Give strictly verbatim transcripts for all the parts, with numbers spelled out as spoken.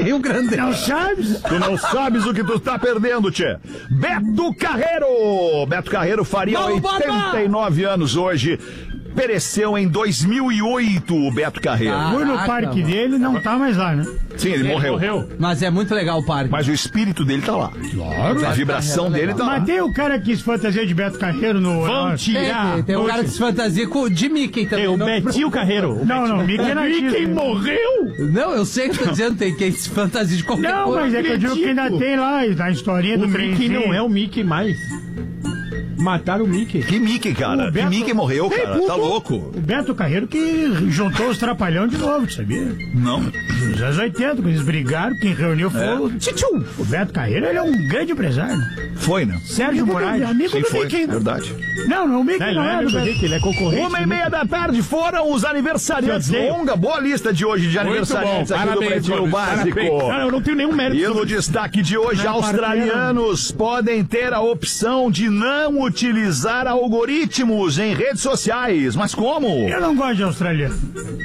Rio Grande. Não sabes? Tu não sabes o que tu tá perdendo, tchê. Beto Carreiro. Beto Carreiro faria Vamos, oitenta e nove anos hoje. Pereceu em dois mil e oito o Beto Carreiro. Ah. Fui no Caraca, parque mano. dele, não tá mais lá, né? Sim, ele morreu. Mas é muito legal o parque. Mas o espírito dele tá lá. Claro. A vibração Carreiro é dele tá lá. Mas tem o cara que se fantasia de Beto Carreiro no... Vão no- Tem, tirar. tem, tem um cara que se fantasia com, de Mickey também. É o não, Betinho Carreiro. Não, não, Mickey é na Mickey Disney. morreu? não, eu sei que eu tô dizendo, tem quem se fantasia de qualquer Não, coisa. mas é que eu digo que ainda tem lá, na historinha O do Mickey trenzinho. não é o Mickey mais. Mataram o Mickey. Que Mickey, cara. O Que Beto- Mickey morreu, Ei, cara. puto. Tá louco. O Beto Carreiro que juntou os trapalhão de novo, sabia? Não. Nos anos oitenta, quando eles brigaram, quem reuniu foi É. o Tchutchu. O Beto Carreiro, ele é um grande empresário. Foi, né? Sérgio Moraes. Amigo Sim, do foi. Mickey. Verdade. Não, não, o Mickey Não, ele não, não é é do amigo Beto. dele, ele é concorrente. Uma e do meia da tarde foram os aniversariantes. Eu odeio. Longa, boa lista de hoje de aniversariantes aqui do Parabéns, Pretinho Gomes. Básico. Parabéns. Cara, eu não tenho nenhum mérito. E no destaque de hoje, Na australianos podem ter a opção de não utilizar algoritmos em redes sociais. Mas como? Eu não gosto de australiano.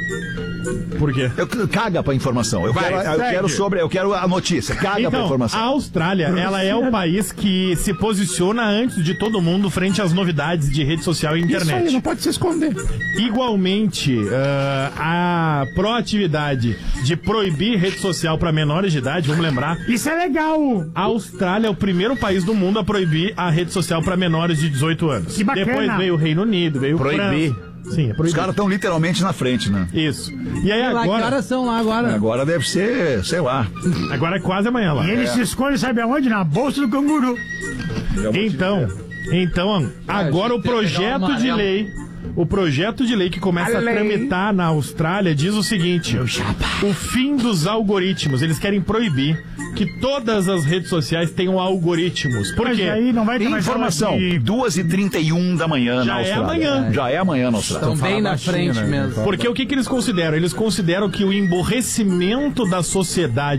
Por quê? Eu, caga pra informação. Eu, Vai, quero, eu segue. quero sobre, eu quero a notícia. Caga pra Então, a informação. Austrália, ela é o país que se posiciona antes de todo mundo frente às novidades de rede social e internet. pode se esconder. Igualmente, ah, a proatividade de proibir rede social para menores de idade, vamos lembrar, Isso é legal. a Austrália é o primeiro país do mundo a proibir a rede social para menores de dezoito anos. Que bacana. Depois veio o Reino Unido, veio Proibir. França. Sim, é Os proibir. caras estão literalmente na frente, né? Isso. E aí Sei lá, que agora, horas são lá agora? Agora deve ser, sei lá. agora é quase amanhã lá. E ele se esconde, sabe aonde? Na bolsa do canguru. Então, então, agora o gente, tem que projeto pegar o de amarelo. lei, o projeto de lei que começa a, A lei. tramitar na Austrália diz o seguinte: o fim dos algoritmos. Eles querem proibir que todas as redes sociais tenham algoritmos. Por Mas quê? aí não vai ter mais Informação, aula de- duas e trinta e um da manhã Já na é Austrália. amanhã. Já é amanhã na Austrália. Estão bem na baixinho, frente né? mesmo. Porque o que, que eles consideram? Eles consideram que o emborrecimento da sociedade